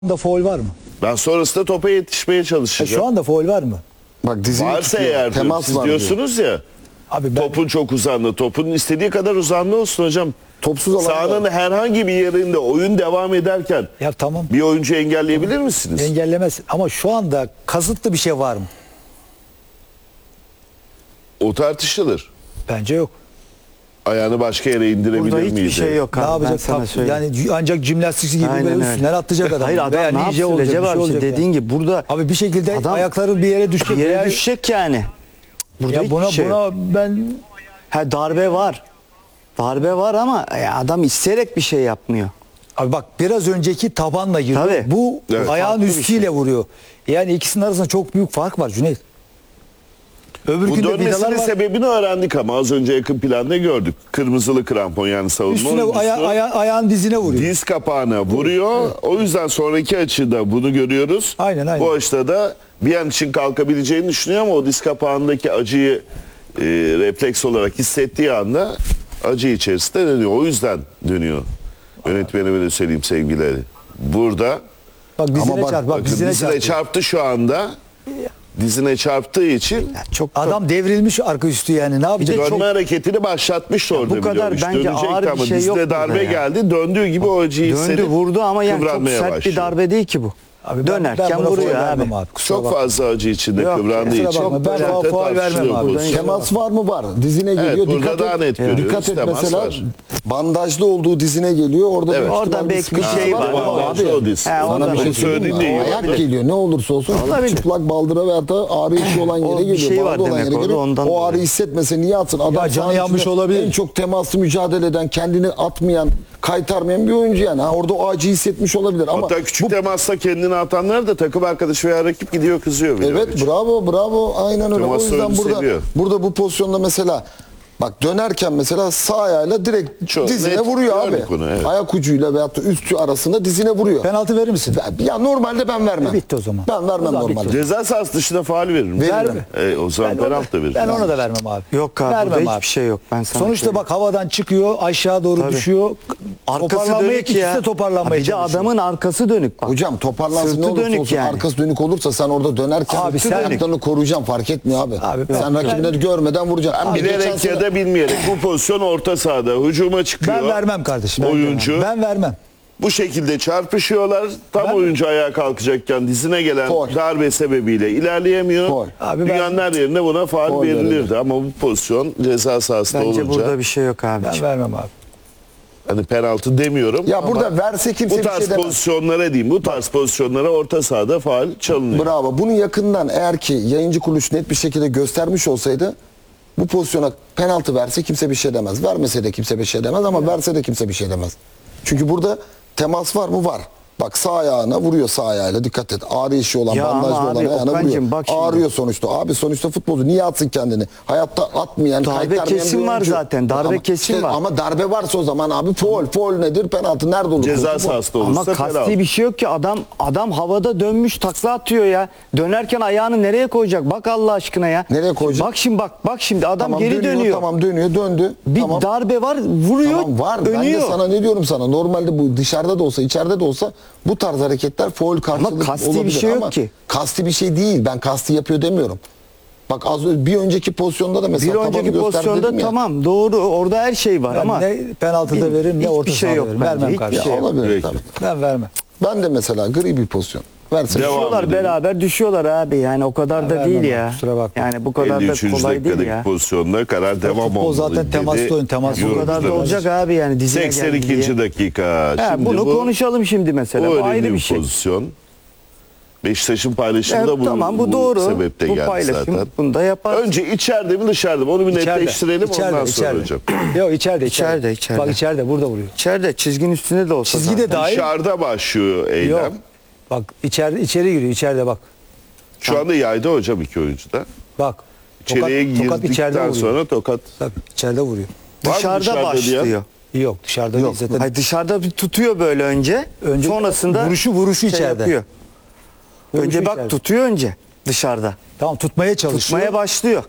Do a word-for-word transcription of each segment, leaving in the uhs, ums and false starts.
da faul var mı? Ben sonrasında topa yetişmeye Ya çalışacağım. şu anda faul var mı? Bak dizini Varsa tutuyor, eğer diyor, temas siz var diyor. diyorsunuz ya Abi ben, topun çok uzandı. Topun istediği kadar uzandı olsun hocam. Topsuz alan Sahanın var. herhangi bir yerinde oyun devam ederken ya tamam bir oyuncu engelleyebilir misiniz? engellemez ama şu anda kasıtlı bir şey var mı? O tartışılır. Bence yok. Ayağını başka yere indirebilir Burada miydi? hiçbir şey yok Ne abi. Ben yapacak? sana Tap- söyleyeyim. yani ancak jimnastikçi gibi Aynen böyle öyle. üstünden atlayacak adam. Hayır adam Veya ne ninja yapsın olacak, Recep bir şey abi? olacak Dediğin yani. gibi burada Abi bir şekilde adam ayakların bir yere düşecek. bir yere veya- düşecek yani. Burada ya hiçbir buna şey yok. buna ben Ha, darbe var. Darbe var ama ya adam isteyerek bir şey yapmıyor. abi bak biraz önceki tabanla giriyor. Tabii. Bu Evet. ayağın Farklı bir üstüyle vuruyor. Yani ikisinin arasında çok büyük fark var Cüneyt. Öbür Bu günde dönmesinin vidalar var. sebebini öğrendik ama az önce yakın planda gördük. Kırmızılı krampon yani savunma Üstüne oyuncusu. aya, aya, ayağın dizine vuruyor. Diz kapağına vuruyor. O yüzden sonraki açıda bunu görüyoruz. Aynen, aynen. Bu açıda da bir an için kalkabileceğini düşünüyor ama o diz kapağındaki acıyı e, refleks olarak hissettiği anda acı içerisinde dönüyor. O yüzden dönüyor. Yönetmenime de söyleyeyim sevgileri. Burada Bak dizine bak- çarp. Bak bakın dizine, dizine çarp. çarptı şu anda. Dizine çarptığı için Ya çok Adam devrilmiş arka üstü yani ne yapacak? dönme çok- hareketini başlatmış orada bu kadar biliyormuş. bence Dönecekti ağır bir ama şey dizine yok burada darbe ya. geldi. Döndüğü gibi o acıyı döndü hissedip vurdu ama yani çok kıvranmaya sert başlıyor. bir darbe değil ki bu. Abi ben- Dönerken ben buna vuruyor faul abi. vermem abi. Kusura Çok bakma. fazla acı içinde Yok, kıvrandığı kusura için. bakma. Ben zaten faul- faul vermem tartışılıyor abi. pozisyon. Temas var mı? Var. Dizine geliyor. Evet, burada dikkat daha et. net görüyoruz. Dikkat et Temas mesela var. bandajlı olduğu dizine geliyor. Orada Evet. büyük Orada ihtimal belki bir sıkıntı şey var. ama Bandajlı abi, o diz. He, sana ondan bir şey belki. söyleyeyim mi? Söylediğin değil. Ayak geliyor ne olursa olsun Olabilir. çıplak baldıra veyahut da ağrı işi olan O yere bir geliyor. şey var bağlı olan demek yere orada, geliyor. ondan O ağrı dolayı. hissetmese niye atsın? Adam Ya canı sahanın yanmış içinde olabilir. En çok temaslı mücadele eden, kendini atmayan, kaytarmayan bir oyuncu yani. Ha, orada o acıyı hissetmiş olabilir ama Hatta küçük bu temasla kendini atanlar da takım arkadaşı veya rakip gidiyor kızıyor. Evet bravo bravo aynen öyle. O Temas yüzden oyuncusu burada seviyor. burada bu pozisyonda mesela bak dönerken mesela sağ ayağıyla direkt Çok dizine net vuruyor abi. gördük onu, evet. Ayak ucuyla veyahut da üstü arasında dizine vuruyor. Penaltı verir misin? Ya normalde ben vermem. E, bitti o zaman. Ben O vermem zaman normalde. bitti. Ceza sahası dışında faul verir mi? Veririm. E, o zaman Ben ona- penaltı da verir. Ben ona da vermem abi. Yok abi, Vermem burada hiçbir şey yok. Ben sana Sonuçta söyleyeyim. bak havadan çıkıyor aşağı doğru Tabii. düşüyor. Arkası Toparlanmaya dönük ikisi ya. de toparlanmaya Ha, bir de çalışıyor. adamın arkası dönük bak. Hocam toparlansın ne Sırtı olursa dönük olsun yani. arkası dönük olursa sen orada dönerken Abi bütün sen- ayaklarını koruyacaksın fark etmiyor abi. Abi ben- sen rakibini görmeden vuracaksın. Abi geçen Bilerek sene- ya da bilmeyerek bu pozisyon orta sahada hücuma çıkıyor. Ben vermem kardeşim. Ben Oyuncu. vermem. Ben vermem. Bu şekilde çarpışıyorlar. Tam Ben- oyuncu ayağa kalkacakken dizine gelen Faul. darbe sebebiyle ilerleyemiyor. Faul. Abi ben- Dünyanın her yerine buna faul Faul verilirdi verildi. ama bu pozisyon ceza sahasında Bence olunca burada bir şey yok abi. Ben vermem abi. hani penaltı demiyorum Ya ama burada verse kimse bu bir tarz şey demez. pozisyonlara diyeyim bu tarz pozisyonlara orta sahada faul çalınıyor. Bravo. Bunu yakından eğer ki yayıncı kuruluş net bir şekilde göstermiş olsaydı bu pozisyona penaltı verse kimse bir şey demez. Vermese de kimse bir şey demez ama verse de kimse bir şey demez. Çünkü burada temas var mı? Var. Bak sağ ayağına vuruyor sağ ayağıyla dikkat et. Ağrı işi olan, Ya ama bandajlı olan abi, ayağına Okan'cığım vuruyor. bak şimdi. Ağrıyor sonuçta. Abi sonuçta futbolcu niye atsın kendini? Hayatta atmayan, Darbe kaytarmayan kesin bir var oyuncu. zaten. Darbe Ama kesin işte- var. Ama darbe varsa o zaman abi foul. Foul nedir? Penaltı nerede olur? Ceza Futbol. sahasında Ama olursa kasti penaltı. bir şey yok ki adam adam havada dönmüş takla atıyor ya. Dönerken ayağını nereye koyacak? Bak Allah aşkına ya. Nereye koyacak? Bak şimdi bak bak şimdi adam Tamam, geri dönüyor, dönüyor. Tamam dönüyor döndü. Bir tamam. darbe var vuruyor. Tamam var. Ben de Dönüyor. sana ne diyorum sana? Normalde bu dışarıda da olsa içeride de olsa bu tarz hareketler faul karşılığı kasti bir olabilir. şey yok Ama ki. Kasti bir şey değil. Ben kasti yapıyor demiyorum. Bak az önce bir önceki pozisyonda da mesela Bir tabanı önceki gösterdi pozisyonda dedim ya. tamam doğru orada her şey var Ben ama ne penaltıda bir- veririm ne hiçbir orta şey sahada yok veririm. bence, Vermem hiçbir kardeşim. şey Ya yok. olabilir Peki. tabii. Ben vermem. Ben de mesela gri bir pozisyon. Verse Devam Düşüyorlar edelim. beraber düşüyorlar abi yani o kadar da Ben değil vermem ya. abi, kusura bakma. Yani bu kadar elli da üçüncü kolay değil dakikadaki ya. pozisyonda karar devam futbol olmalı zaten dedi. temaslı oyun, temaslı Bu kadar da yorumcularımız. olacak abi yani dizine seksen geldi ikinci diye. dakika. Ha, Şimdi bunu bu, konuşalım şimdi mesela. bu Bu önemli ayrı bir bir şey. pozisyon. Beşiktaş'ın paylaşımında Evet, bu, tamam bu, doğru. sebeple Bu geldi paylaşım zaten. bunu da yapar. Önce içeride mi dışarıda mı onu bir İçeride, netleştirelim içeride, ondan sonra içeride. hocam. Yok içeride, içeride. İçeride, içeride. Bak içeride burada vuruyor. İçeride çizginin üstünde de olsa Çizgi de zaten. dahil. Dışarıda başlıyor eylem. Yok. Bak içeride içeri giriyor içeride bak. Şu anda yayda hocam iki oyuncu da. Bak. İçeriye tokat içeride girdikten vuruyor. sonra tokat. Bak içeride vuruyor. Var mı Dışarıda dışarıda başlıyor. diyen? Yok dışarıda Yok. değil zaten. Hayır, dışarıda bir tutuyor böyle önce. Önce sonrasında vuruşu- vuruşu şey içeride. yapıyor. Vuruşu önce bak içeride. tutuyor önce dışarıda. Tamam tutmaya çalışıyor. Tutmaya başlıyor.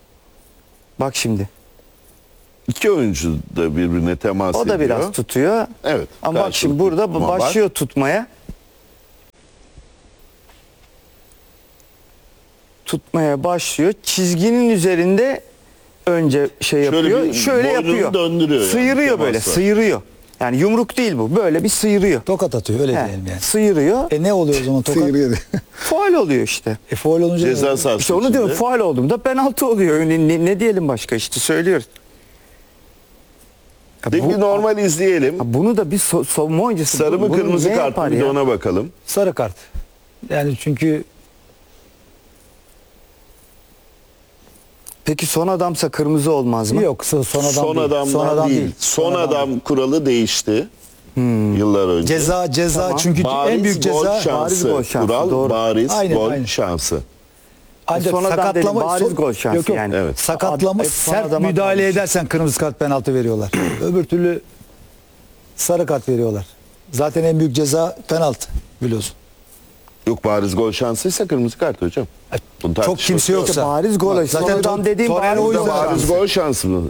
Bak şimdi. İki oyuncu da birbirine temas O da ediyor. biraz tutuyor. Evet, Ama bak karşılıklı şimdi burada tutma var. başlıyor tutmaya. tutmaya başlıyor. Çizginin üzerinde önce şey Şöyle yapıyor. bir şöyle boynunu yapıyor. döndürüyor yani, Sıyırıyor böyle, temasla. sıyırıyor. Yani yumruk değil bu. Böyle bir sıyırıyor. Tokat atıyor öyle He, diyelim yani. Sıyırıyor. E ne oluyor o zaman tokat? Sıyırıyor. Faul oluyor işte. E faul olunca ne Ceza oluyor? sahası İşte onu içinde. diyorum, faul olduğunda penaltı oluyor. Ne, ne, ne diyelim başka, işte söylüyoruz. Ya Peki bu- normal izleyelim. Ha, bunu da bir so savunma oyuncusu. Sarı mı bunu kırmızı niye kart yapar mı bir de ya? ona bakalım. sarı kart. Yani çünkü Peki son adamsa kırmızı olmaz mı? yok son adam Son değil. adamdan Son adam değil. değil. Son, Son adam adam kuralı değişti. Yıllar önce. Ceza ceza Tamam. çünkü Bariz en büyük gol ceza şansı. bariz gol şansı, Kural doğru. bariz Aynen, gol aynen. şansı. ancak Son adam dedim, sakatlama bariz son- gol şansı yok, yok. yani. Evet. Sakatlama Ad- hep son sert adama müdahale kalmış. edersen kırmızı kart penaltı veriyorlar. Öbür türlü sarı kart veriyorlar. Zaten en büyük ceza penaltı biliyorsun. Yok bariz gol şansıysa kırmızı kart hocam. Bunun Çok tartışması kimse yok. yoksa. Bariz gol. Bak, Son zaten adam to- dediğim Torreira bariz o Bu da yüzden gol bariz şansı. gol şansı mı?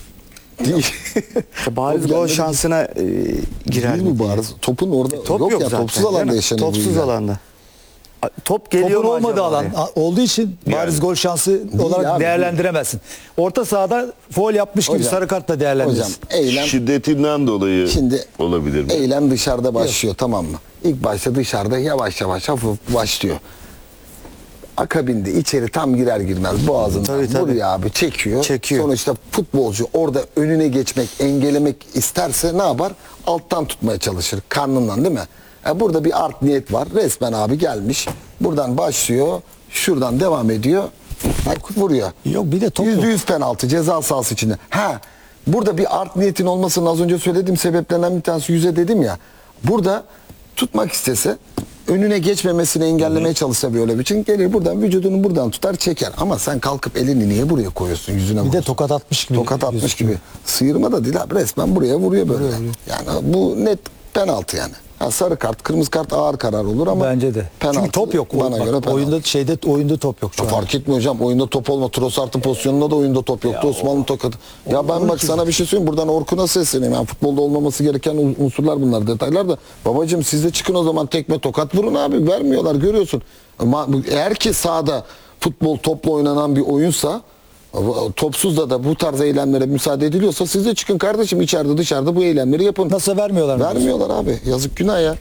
İşte bariz Top gol gelmedi. şansına e, girer Değil mi mi diye. bariz? Topun orada Top yok, yok, ya zaten. topsuz alanda canım. yaşanıyor. bu Topsuz yüzden. alanda. A- Top geliyor Topun mu olmadığı acaba alan oraya? a- olduğu için bariz Yani. gol şansı olarak abi. değerlendiremezsin. Orta sahada faul yapmış gibi Hocam, sarı kartla Hocam değerlendirirsin. eylem Şiddetinden dolayı Şimdi olabilir mi? eylem dışarıda başlıyor, tamam mı? İlk başta dışarıda yavaş yavaş hafif başlıyor. Akabinde içeri tam girer girmez boğazından Tabii, tabii. vuruyor abi, çekiyor. Çekiyor. Sonuçta futbolcu orada önüne geçmek, engellemek isterse ne yapar? Alttan tutmaya çalışır, karnından, değil mi? E burada bir art niyet var. Resmen abi gelmiş. Buradan başlıyor. Şuradan devam ediyor. Bak vuruyor. Yok, bir de top Yüzde yok. yüz penaltı ceza sahası içinde. Ha, burada bir art niyetin olmasının az önce söylediğim sebeplerinden bir tanesi, yüze dedim ya. Burada tutmak istese, önüne geçmemesini engellemeye çalışsa böyle bir için gelir buradan vücudunu buradan tutar çeker. Ama sen kalkıp elini niye buraya koyuyorsun, yüzüne Bir de vuruyorsun? tokat atmış gibi. Tokat atmış gözüküyor. gibi. Sıyırma da değil abi, resmen buraya vuruyor böyle. Yani bu net penaltı yani. Ha, sarı kart, kırmızı kart ağır karar olur ama Bence de. penaltı, Çünkü top yok. Bana Bak, göre penaltı. oyunda şeyde oyunda top yok şu Ya an. fark etmiyor hocam. Oyunda top olma. Trossard'ın pozisyonunda da oyunda top yoktu. Osmanlı tokadı. Ya ben bak sana bir şey söyleyeyim. Buradan Orkun'a sesleneyim. Yani futbolda olmaması gereken un- unsurlar bunlar. Detaylar da. Babacığım siz de çıkın o zaman tekme tokat vurun abi. Vermiyorlar, görüyorsun. Ama bu- eğer ki sahada futbol topla oynanan bir oyunsa, topsuz da da bu tarz eylemlere müsaade ediliyorsa siz de çıkın kardeşim, içeride dışarıda bu eylemleri yapın. Nasıl vermiyorlar? Vermiyorlar abi. Yazık, günah ya.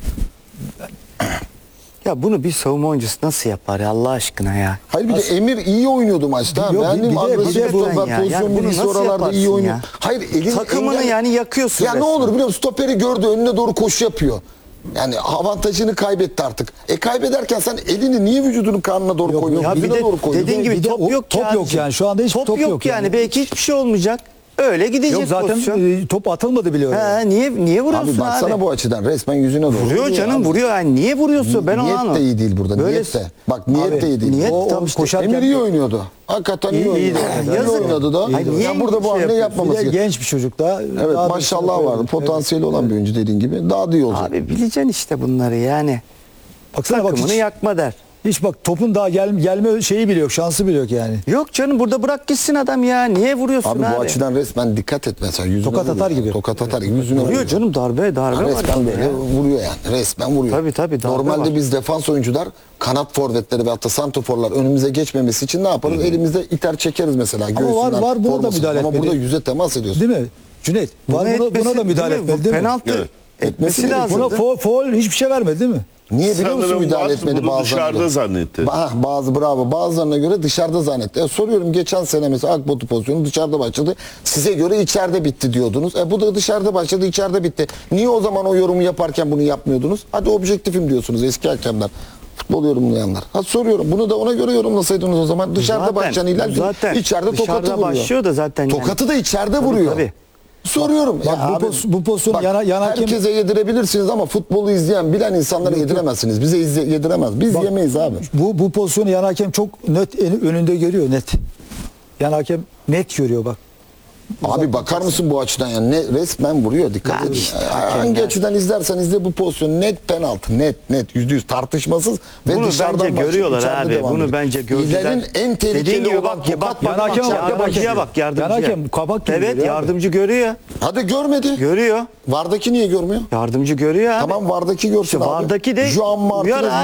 Ya bunu bir savunma oyuncusu nasıl yapar ya Allah aşkına ya? Hayır bir de Emir iyi oynuyordu maçta. Yok, Beğendim, bir de- bir de agresif bu- stoper, ya, pozisyon yani bunu bilgisi nasıl oralarda iyi yaparsın oynuyor. ya? Hayır elin Takımını engel- yani yakıyorsun Ya ne resmen. olur biliyor musun? Stoperi gördü, önüne doğru koşu yapıyor. Yani avantajını kaybetti artık. E kaybederken sen elini niye vücudunun karnına doğru Yok, koyuyorsun? Ya bir Yüzüne de doğru koyuyorsun. dediğin gibi Bir de top o- yok top ki yok abicim. yani. Şu anda hiç top yok yani. yani. Belki hiçbir şey olmayacak. Öyle gidecek Yok zaten pozisyon. e, top atılmadı bile oraya. He, niye niye vuruyorsun Abi abi? baksana bu açıdan resmen yüzüne doğru. Vuruyor canım, abi. vuruyor. Yani niye vuruyorsun? Ben onu Niyet anlamadım. de iyi değil burada. Böyle- Niyet de. Bak niyet Abi, de iyi değil. niyet O- o tam işte koşarken- Emir iyi oynuyordu. Hakikaten iyi, İyi- oynuyordu. iyiydi. İyi Yazık. oynadı da. Ay, niye Ya burada bu şey hamle yapıyorsun? yapmaması Bir de gerekiyor. genç bir çocuk daha. Evet daha maşallah bir- vardı. Evet. Potansiyeli olan bir oyuncu dediğin gibi. Daha da iyi olacak. Abi bileceksin işte bunları yani. Baksana bak Takımını hiç, yakma der. hiç bak topun daha gel, gelme şeyi bile yok. Şansı bile yok yani. Yok canım, burada bırak gitsin adam ya. Niye vuruyorsun Abi, abi? bu açıdan resmen dikkat et mesela. Yüzüne Tokat vuruyor. atar gibi. Tokat atar gibi. Yüzüne Vuruyor vuruyor. canım, darbe darbe var. Resmen işte böyle ya. vuruyor yani. Resmen vuruyor. Tabii, tabii, darbe Normalde var. biz defans oyuncular, kanat forvetleri veyahut da santroforlar önümüze geçmemesi için ne yaparız? Elimizde iter çekeriz mesela. var- Göğsünden, var, buna da formasından. müdahale Ama etmedi. burada yüze temas ediyorsun. Değil mi? Cüneyt. Buna Var buna, etmesi- buna da müdahale değil mi? etmedi değil mi? Penaltı Evet. etmesi Etmesi lazım. Buna foul, foul hiçbir şey vermedi değil mi? Niye biliyor musun Sanırım müdahale bazı etmedi bunu bazılarına dışarıda göre? zannetti. Ba- bazı bravo. Bazılarına göre dışarıda zannetti. E, soruyorum, geçen sene mesela Akbotu pozisyonu dışarıda başladı. Size göre içeride bitti diyordunuz. E bu da dışarıda başladı, içeride bitti. Niye o zaman o yorumu yaparken bunu yapmıyordunuz? Hadi objektifim diyorsunuz eski hakemler. Futbol yorumlayanlar. Ha soruyorum, bunu da ona göre yorumlasaydınız o zaman. Dışarıda Zaten- başlayan ihlal zaten içeride tokatı dışarıda vuruyor. başlıyor da zaten yani. Tokatı da içeride vuruyor. tabii. Soruyorum. Bak, ya bu abi, poz- bu pozisyon bak, yana- yana hakem- herkese yedirebilirsiniz ama futbolu izleyen, bilen insanlara yediremezsiniz. Bize izle, yediremez. Biz Bak, yemeyiz abi. Bu bu pozisyonu yan hakem çok net en- önünde görüyor net. Yan hakem net görüyor bak. Abi bakar mısın bu açıdan yani ne resmen vuruyor, dikkat Abi edin. işte Yani hakem hangi ya. açıdan izlersen izle bu pozisyon net penaltı, net net yüzde yüz tartışmasız ve Bunu dışarıdan bence başlayıp görüyorlar içeride abi. devam Bunu ediyor. bence gördüler. İhlalin en Dediğin tehlikeli gibi olan bak, ya bak, tokat bak, Yan hakem- bak, yan yardımcıya hakem- bak, yardımcıya. yan hakem kabak gibi Evet, görüyor abi. yardımcı görüyor. Hadi görmedi. Görüyor. Vardaki niye görmüyor? Yardımcı görüyor abi. Tamam vardaki görsün İşte abi. vardaki de Juan uyar Martinez abi.